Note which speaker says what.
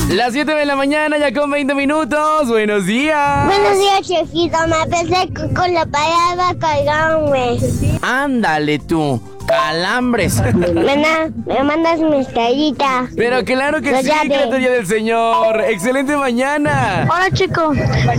Speaker 1: Las 7 de la mañana, ya con 20 minutos. Buenos días.
Speaker 2: Buenos días, chefito. Me pensé con la palabra calambre.
Speaker 1: Ándale tú, calambres.
Speaker 2: Me mandas mi estrellita.
Speaker 1: Pero claro que
Speaker 2: Los
Speaker 1: sí,
Speaker 2: llaves.
Speaker 1: Criatura del Señor. Excelente mañana.
Speaker 2: Hola, chico.